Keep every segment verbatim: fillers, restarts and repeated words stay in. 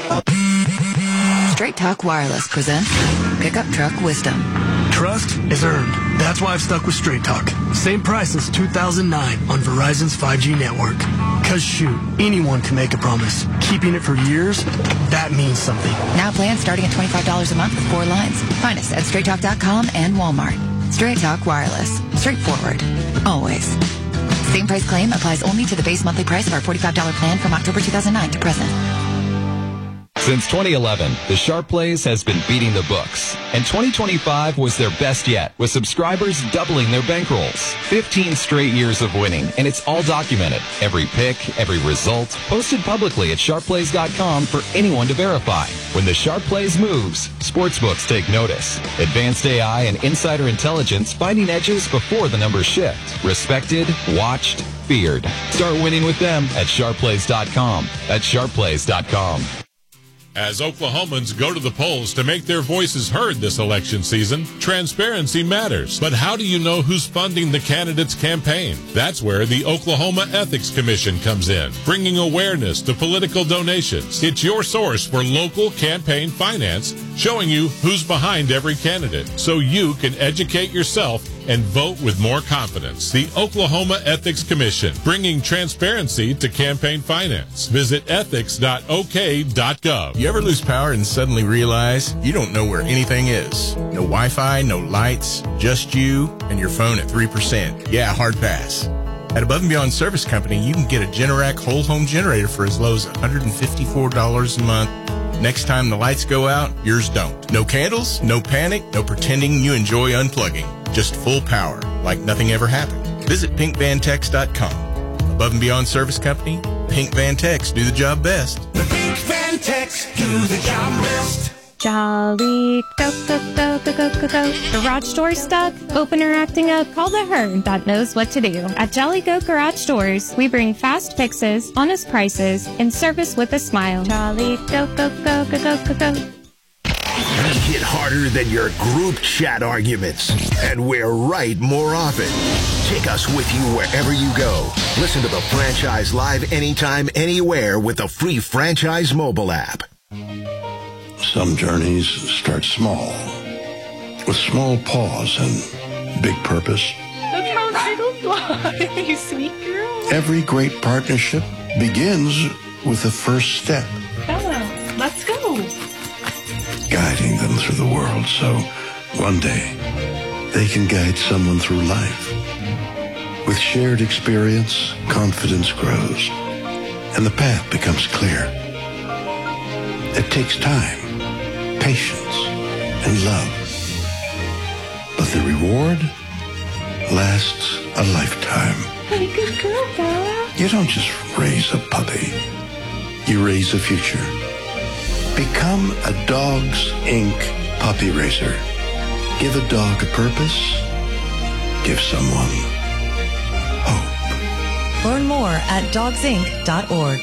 Straight Talk Wireless presents Pickup Truck Wisdom. Trust is earned. That's why I've stuck with Straight Talk. Same price since two thousand nine on Verizon's five G network. Cause shoot, anyone can make a promise. Keeping it for years, that means something. Now plans starting at twenty-five dollars a month with four lines. Find us at straight talk dot com and Walmart. Straight Talk Wireless. Straightforward. Always. Same price claim applies only to the base monthly price of our forty-five dollars plan from October two thousand nine to present. Since twenty eleven, the Sharp Plays has been beating the books. And twenty twenty-five was their best yet, with subscribers doubling their bankrolls. fifteen straight years of winning, and it's all documented. Every pick, every result, posted publicly at sharp plays dot com for anyone to verify. When the Sharp Plays moves, sportsbooks take notice. Advanced A I and insider intelligence finding edges before the numbers shift. Respected, watched, feared. Start winning with them at sharp plays dot com. That's sharp plays dot com. As Oklahomans go to the polls to make their voices heard this election season, transparency matters. But how do you know who's funding the candidate's campaign? That's where the Oklahoma Ethics Commission comes in, bringing awareness to political donations. It's your source for local campaign finance, showing you who's behind every candidate, so you can educate yourself and vote with more confidence. The Oklahoma Ethics Commission, bringing transparency to campaign finance. Visit ethics dot o k dot gov. You ever lose power and suddenly realize you don't know where anything is? No Wi-Fi, no lights, just you and your phone at three percent. Yeah, hard pass. At Above and Beyond Service Company, you can get a Generac whole home generator for as low as one hundred fifty-four dollars a month. Next time the lights go out, yours don't. No candles, no panic, no pretending you enjoy unplugging. Just full power, like nothing ever happened. Visit pink van tex dot com. Above and Beyond Service Company, Pink Van Tex do the job best. The Pink Van Tex do the job best. Jolly, go, go, go, go, go, go, go. Garage door stuck? Open or acting up? Call the herd that knows what to do. At Jolly Go Garage Doors, we bring fast fixes, honest prices, and service with a smile. Jolly, go, go, go, go, go, go, go. We hit harder than your group chat arguments, and we're right more often. Take us with you wherever you go. Listen to the Franchise live anytime, anywhere with the free Franchise mobile app. Some journeys start small, with small pause and big purpose. Look how little fly, you sweet girl. Every great partnership begins with the first step. Bella, let's go. Guiding them through the world so one day they can guide someone through life. With shared experience, confidence grows, and the path becomes clear. It takes time, patience, and love. But the reward lasts a lifetime. Hey, good girl, Bella. You don't just raise a puppy. You raise a future. Become a Dogs Incorporated puppy raiser. Give a dog a purpose. Give someone hope. Learn more at dogs inc dot org.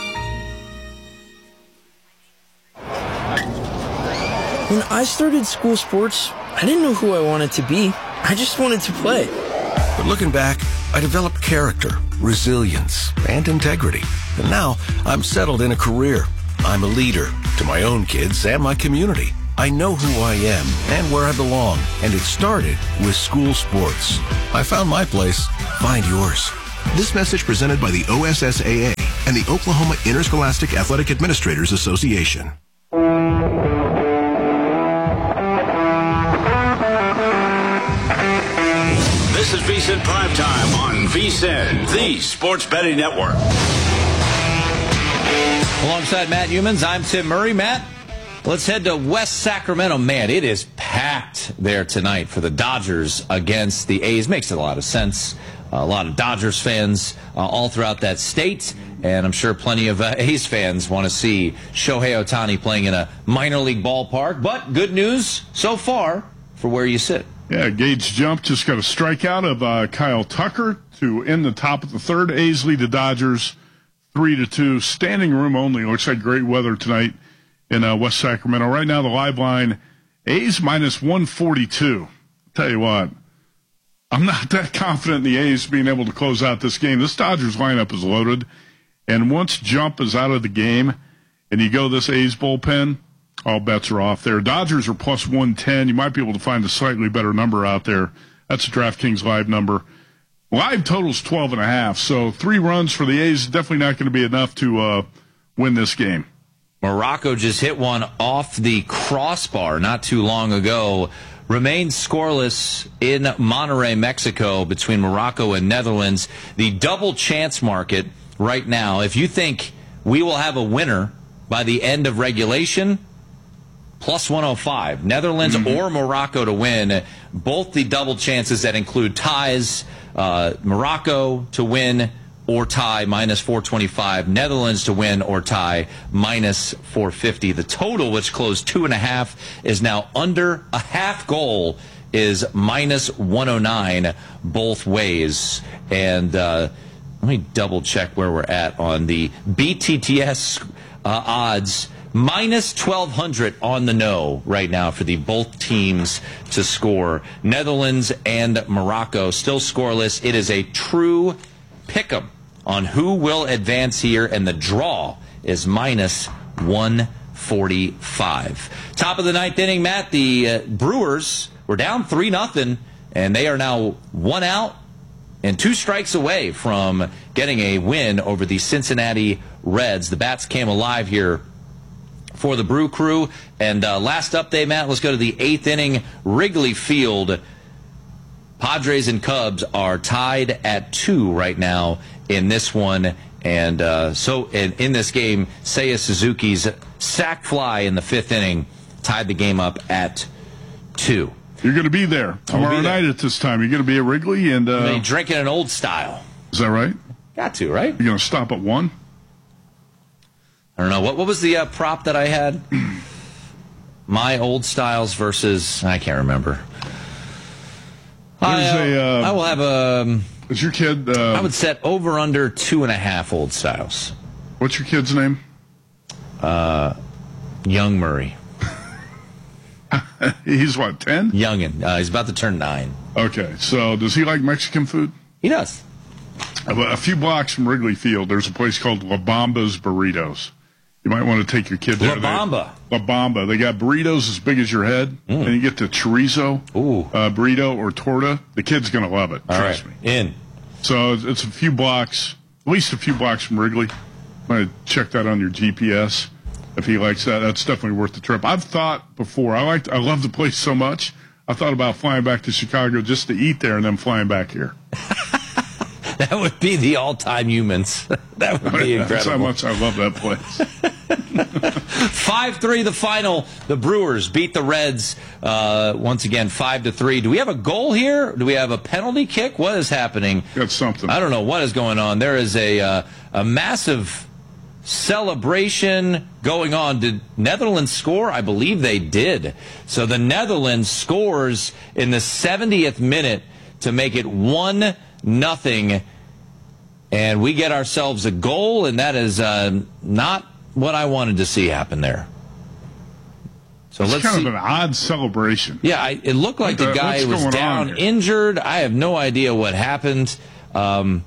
When I started school sports, I didn't know who I wanted to be. I just wanted to play. But looking back, I developed character, resilience, and integrity. And now I'm settled in a career. I'm a leader to my own kids and my community. I know who I am and where I belong, and it started with school sports. I found my place. Find yours. This message presented by the O S S A A and the Oklahoma Interscholastic Athletic Administrators Association. This is V S I N Primetime on V S I N, the Sports Betting Network. Alongside Matt Humans, I'm Tim Murray. Matt, let's head to West Sacramento. Man, it is packed there tonight for the Dodgers against the A's. Makes a lot of sense. A lot of Dodgers fans uh, all throughout that state, and I'm sure plenty of uh, A's fans want to see Shohei Ohtani playing in a minor league ballpark. But good news so far for where you sit. Yeah, Gage Jump just got a strikeout of uh, Kyle Tucker to end the top of the third. A's lead the Dodgers three to two. Standing room only. Looks like great weather tonight in uh, West Sacramento. Right now, the live line, A's minus one forty-two. Tell you what, I'm not that confident in the A's being able to close out this game. This Dodgers lineup is loaded, and once Jump is out of the game, and you go this A's bullpen, all bets are off there. Dodgers are plus one ten. You might be able to find a slightly better number out there. That's a DraftKings Live number. Live total's twelve and a half, so three runs for the A's is definitely not going to be enough to uh, win this game. Morocco just hit one off the crossbar not too long ago. Remains scoreless in Monterrey, Mexico, between Morocco and Netherlands. The double chance market right now, if you think we will have a winner by the end of regulation, plus one oh five. Netherlands mm-hmm. or Morocco to win. Both the double chances that include ties. Uh, Morocco to win or tie, minus four twenty-five. Netherlands to win or tie, minus four fifty. The total, which closed two and a half, is now under a half goal, is minus one oh nine both ways. And uh, let me double check where we're at on the B T T S uh, odds. Minus twelve hundred on the no right now for the both teams to score. Netherlands and Morocco still scoreless. It is a true pick'em on who will advance here, and the draw is minus one forty-five. Top of the ninth inning, Matt, the uh, Brewers were down three nothing, and they are now one out and two strikes away from getting a win over the Cincinnati Reds. The bats came alive here for the Brew Crew. And uh, last update, Matt, let's go to the eighth inning. Wrigley Field. Padres and Cubs are tied at two right now in this one. And uh, so in, in this game, Seiya Suzuki's sac fly in the fifth inning tied the game up at two. You're going to be there tomorrow be there. night at this time. You're going to be at Wrigley. and uh, I mean, drinking an old style. Is that right? Got to, right? You're going to stop at one? I don't know. What what was the uh, prop that I had? My old styles versus, I can't remember. I, uh, a, uh, I will have a... Um, is your kid... Uh, I would set over under two and a half old styles. What's your kid's name? Uh, Young Murray. He's what, ten? Youngin. Uh, he's about to turn nine. Okay, so does he like Mexican food? He does. A, a few blocks from Wrigley Field, there's a place called La Bamba's Burritos. You might want to take your kid there. La Bamba. They, La Bamba. They got burritos as big as your head, mm. and you get the chorizo uh, burrito or torta. The kid's going to love it. All trust right. me. In. So it's, it's a few blocks, at least a few blocks from Wrigley. I'm going to check that on your G P S if he likes that. That's definitely worth the trip. I've thought before. I liked. I love the place so much. I thought about flying back to Chicago just to eat there and then flying back here. That would be the all-time humans. That would be incredible. That's how much I love that place. five three the final. The Brewers beat the Reds uh, once again five to three. Do we have a goal here? Do we have a penalty kick? What is happening? Got something. I don't know what is going on. There is a uh, a massive celebration going on. Did Netherlands score? I believe they did. So the Netherlands scores in the seventieth minute to make it one nothing, and we get ourselves a goal, and that is uh, not what I wanted to see happen there. So it's let's kind see. of an odd celebration. Yeah, I, it looked like what the guy the, was down injured. I have no idea what happened. Um,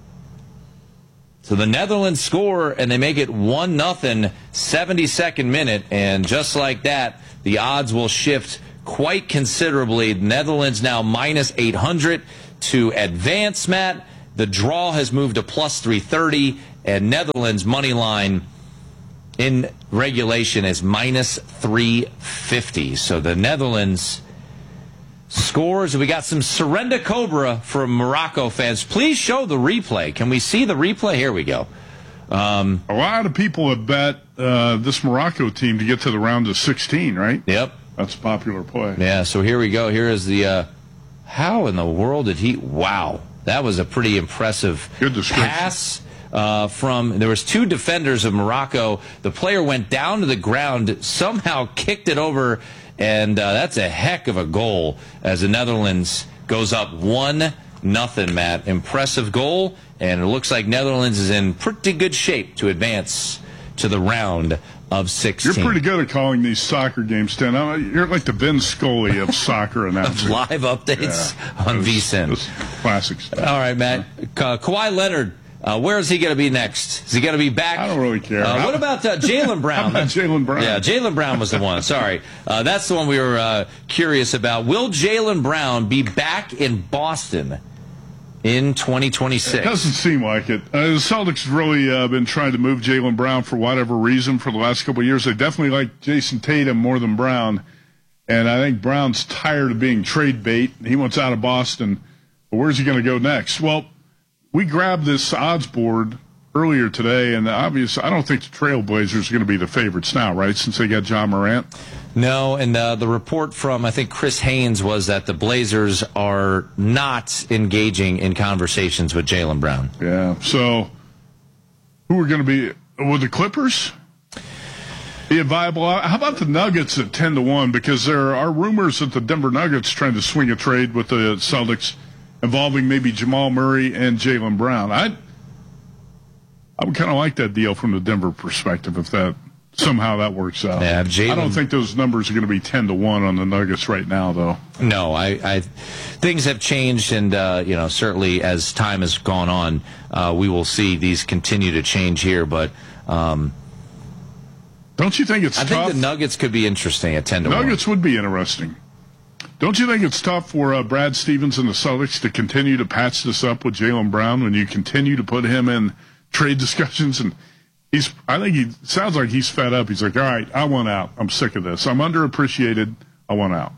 so the Netherlands score, and they make it one nothing, seventy-second minute, and just like that, the odds will shift quite considerably. Netherlands now minus eight hundred to advance, Matt. The draw has moved to plus three thirty, and Netherlands money line in regulation is minus three fifty. So the Netherlands scores. We got some Surrender Cobra from Morocco fans. Please show the replay. Can we see the replay? Here we go. Um, a lot of people have bet uh, this Morocco team to get to the round of sixteen, right? Yep. That's a popular play. Yeah, so here we go. Here is the... Uh, how in the world did he... Wow. That was a pretty impressive Good description. pass uh, from... There was two defenders of Morocco. The player went down to the ground, somehow kicked it over, and uh, that's a heck of a goal as the Netherlands goes up one nothing, Matt. Impressive goal, and it looks like Netherlands is in pretty good shape to advance to the round of sixteen. You're pretty good at calling these soccer games, Stan. You're like the Vin Scully of soccer announcing. Live updates yeah. on V S I N. V S I N. Classic stuff. All right, Matt. Ka- Kawhi Leonard Uh, where is he going to be next? Is he going to be back? I don't really care. Uh, what about uh, Jaylen Brown? How about Jaylen Brown? Yeah, Jaylen Brown was the one. Sorry. Uh, that's the one we were uh, curious about. Will Jaylen Brown be back in Boston in twenty twenty-six? It doesn't seem like it. Uh, the Celtics have really uh, been trying to move Jaylen Brown for whatever reason for the last couple of years. They definitely like Jason Tatum more than Brown. And I think Brown's tired of being trade bait. He wants out of Boston. But where's he going to go next? Well, we grabbed this odds board earlier today, and obviously I don't think the Trailblazers are going to be the favorites now, right, since they got Ja Morant? No, and uh, the report from, I think, Chris Haynes was that the Blazers are not engaging in conversations with Jaylen Brown. Yeah, so who are going to be with the Clippers? Be a viable. How about the Nuggets at ten to one? Because there are rumors that the Denver Nuggets trying to swing a trade with the Celtics involving maybe Jamal Murray and Jaylen Brown. I I would kind of like that deal from the Denver perspective if that somehow that works out. Yeah, Jaylen, I don't think those numbers are going to be ten to one on the Nuggets right now, though. No, I, I things have changed, and uh, you know, certainly as time has gone on, uh, we will see these continue to change here. But um, don't you think it's I tough? I think the Nuggets could be interesting at ten to one. Nuggets would be interesting. Don't you think it's tough for uh, Brad Stevens and the Celtics to continue to patch this up with Jaylen Brown when you continue to put him in trade discussions? And he's, I think he sounds like he's fed up. He's like, all right, I want out. I'm sick of this. I'm underappreciated. I want out.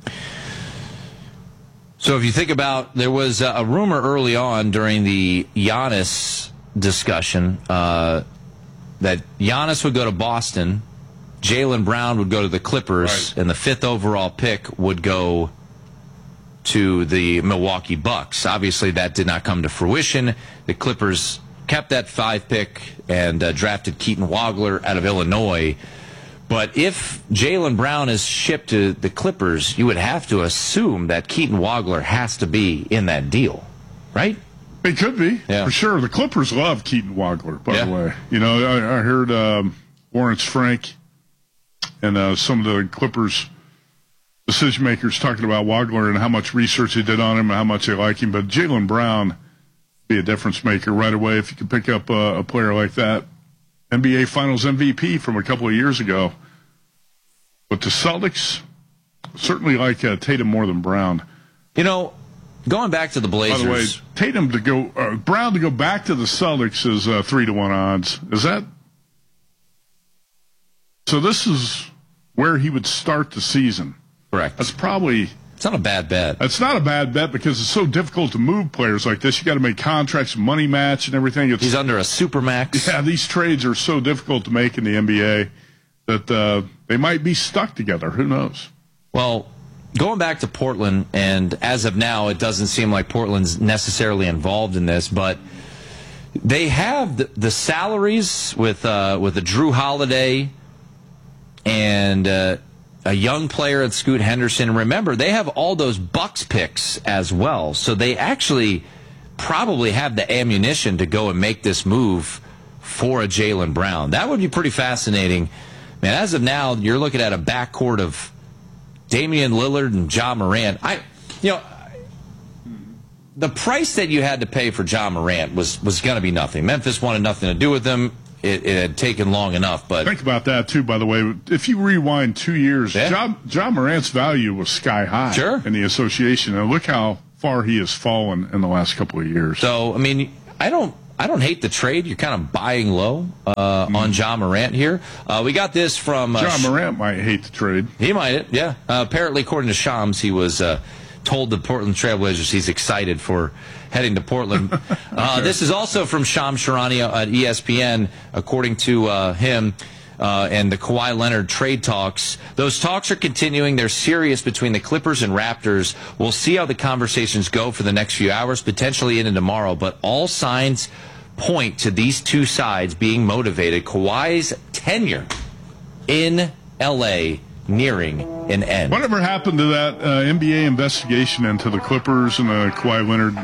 So if you think about, there was a rumor early on during the Giannis discussion uh, that Giannis would go to Boston, Jaylen Brown would go to the Clippers, right, and the fifth overall pick would go to the Milwaukee Bucks. Obviously, that did not come to fruition. The Clippers kept that five pick and uh, drafted Keaton Wagler out of Illinois. But if Jaylen Brown is shipped to the Clippers, you would have to assume that Keaton Wagler has to be in that deal, right? It could be, yeah, for sure. The Clippers love Keaton Wagler, by yeah. the way. You know, I, I heard um, Lawrence Frank and uh, some of the Clippers decision makers talking about Wagler and how much research they did on him and how much they like him. But Jaylen Brown be a difference maker right away if you can pick up uh, a player like that. N B A Finals M V P from a couple of years ago. But the Celtics certainly like uh, Tatum more than Brown. You know, going back to the Blazers. By the way, Tatum to go, uh, Brown to go back to the Celtics is uh, three to one odds. Is that? So this is where he would start the season. Correct. That's probably. It's not a bad bet. It's not a bad bet because it's so difficult to move players like this. You got to make contracts, money match, and everything. It's, He's under a supermax. Yeah, these trades are so difficult to make in the N B A that uh, they might be stuck together. Who knows? Well, going back to Portland, and as of now, it doesn't seem like Portland's necessarily involved in this, but they have the, the salaries with uh, with a Drew Holiday and uh, a young player at Scoot Henderson. Remember, they have all those Bucks picks as well, so they actually probably have the ammunition to go and make this move for a Jaylen Brown. That would be pretty fascinating. Man, as of now, you're looking at a backcourt of Damian Lillard and Ja Morant. I, you know, the price that you had to pay for Ja Morant was, was going to be nothing. Memphis wanted nothing to do with him. It, it had taken long enough, but think about that too. By the way, if you rewind two years, yeah. Ja, Ja Morant's value was sky high sure. in the association, and look how far he has fallen in the last couple of years. So, I mean, I don't, I don't hate the trade. You're kind of buying low uh, mm. on Ja Morant here. Uh, we got this from uh, Ja Morant might hate the trade. He might, yeah. Uh, apparently, according to Shams, he was uh, told the Portland Trailblazers he's excited for heading to Portland. Uh, this is also from Shams Charania at E S P N, according to uh, him. Uh, and the Kawhi Leonard trade talks. Those talks are continuing. They're serious between the Clippers and Raptors. We'll see how the conversations go for the next few hours, potentially into tomorrow. But all signs point to these two sides being motivated. Kawhi's tenure in L A nearing an end. Whatever happened to that uh, N B A investigation into the Clippers and the Kawhi Leonard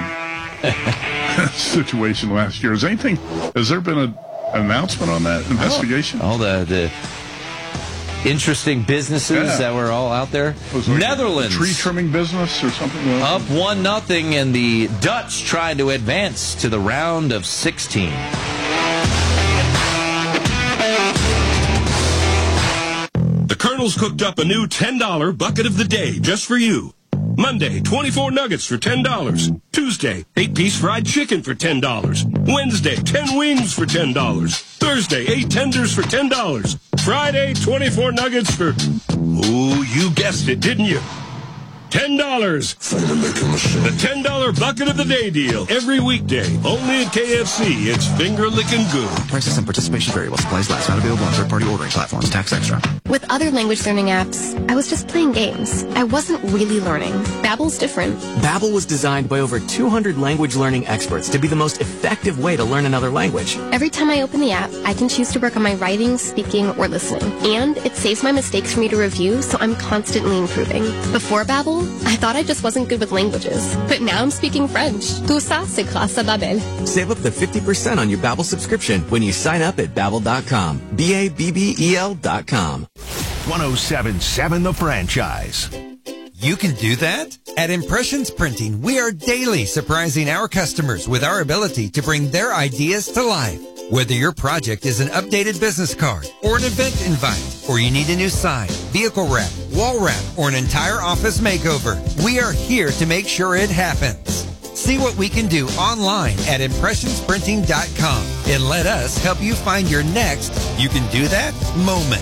uh, situation last year? Is anything? Has there been a announcement on that investigation? Oh, the the interesting businesses Yeah. that were all out there. Was it like Netherlands. a tree trimming business or something. Like Up one nothing, and the Dutch trying to advance to the round of sixteen. The Colonel's cooked up a new ten dollar bucket of the day just for you. Monday, twenty-four nuggets for ten dollars. Tuesday, eight-piece fried chicken for ten dollars. Wednesday, ten wings for ten dollars. Thursday, eight tenders for ten dollars. Friday, twenty-four nuggets for... Ooh, you guessed it, didn't you? ten dollars. The ten dollar bucket of the day deal. Every weekday. Only at K F C. It's finger-licking good. Prices and participation vary while supplies last. Not available on third-party ordering platforms. Tax extra. With other language learning apps, I was just playing games. I wasn't really learning. Babbel's different. Babbel was designed by over two hundred language learning experts to be the most effective way to learn another language. Every time I open the app, I can choose to work on my writing, speaking, or listening. And it saves my mistakes for me to review, so I'm constantly improving. Before Babbel, I thought I just wasn't good with languages. But now I'm speaking French. Tout ça, c'est grâce à Babbel. Save up to fifty percent on your Babbel subscription when you sign up at Babbel dot com. B A B B E L dot com. one oh seven point seven The Franchise. You can do that? At Impressions Printing, we are daily surprising our customers with our ability to bring their ideas to life. Whether your project is an updated business card or an event invite, or you need a new sign, vehicle wrap, wall wrap, or an entire office makeover, we are here to make sure it happens. See what we can do online at impressions printing dot com and let us help you find your next you can do that moment.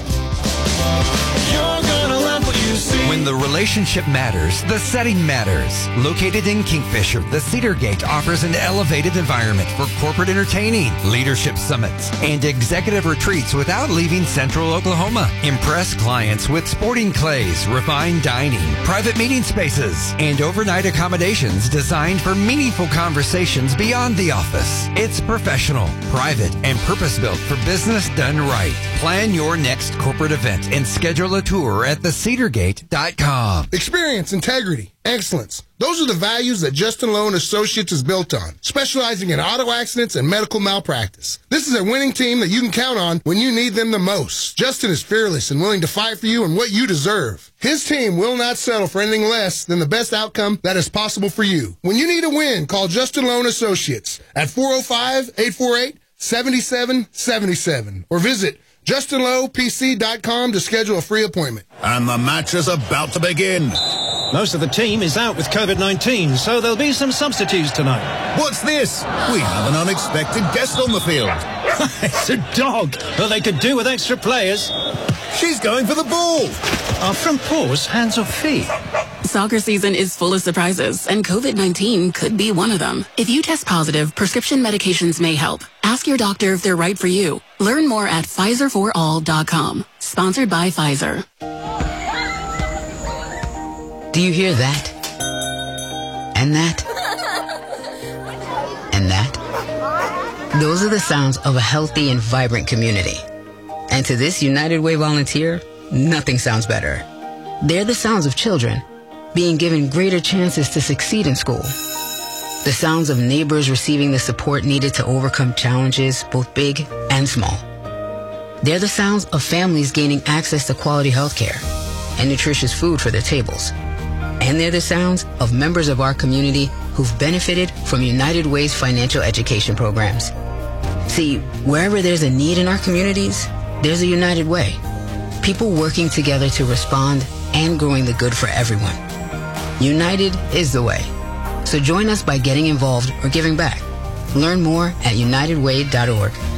You're gonna love what you see. When the relationship matters, the setting matters. Located in Kingfisher, the Cedar Gate offers an elevated environment for corporate entertaining, leadership summits, and executive retreats without leaving Central Oklahoma. Impress clients with sporting clays, refined dining, private meeting spaces, and overnight accommodations designed for meaningful conversations beyond the office. It's professional, private, and purpose-built for business done right. Plan your next corporate event and schedule a tour at the cedar gate dot com. Experience, integrity, excellence. Those are the values that Justin Lowe and Associates is built on, specializing in auto accidents and medical malpractice. This is a winning team that you can count on when you need them the most. Justin is fearless and willing to fight for you and what you deserve. His team will not settle for anything less than the best outcome that is possible for you. When you need a win, call Justin Lowe and Associates at four oh five, eight four eight, seven seven seven seven or visit Justin Lowe P C dot com to schedule a free appointment. And the match is about to begin. Most of the team is out with COVID nineteen, so there'll be some substitutes tonight. What's this? We have an unexpected guest on the field. It's a dog. Well, they could do with extra players. She's going for the ball. Are front paws hands or feet? Soccer season is full of surprises, and COVID nineteen could be one of them. If you test positive, prescription medications may help. Ask your doctor if they're right for you. Learn more at Pfizer for all dot com. Sponsored by Pfizer. Do you hear that? And that? And that? Those are the sounds of a healthy and vibrant community. And to this United Way volunteer, nothing sounds better. They're the sounds of children being given greater chances to succeed in school. The sounds of neighbors receiving the support needed to overcome challenges, both big and small. They're the sounds of families gaining access to quality health care and nutritious food for their tables. And they're the sounds of members of our community who've benefited from United Way's financial education programs. See, wherever there's a need in our communities, there's a United Way. People working together to respond and growing the good for everyone. United is the way. So join us by getting involved or giving back. Learn more at united way dot org.